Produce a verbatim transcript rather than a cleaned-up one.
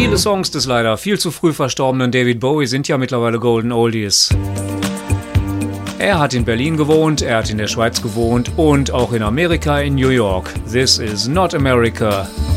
Viele Songs des leider viel zu früh verstorbenen David Bowie sind ja mittlerweile Golden Oldies. Er hat in Berlin gewohnt, er hat in der Schweiz gewohnt und auch in Amerika in New York. This is not America.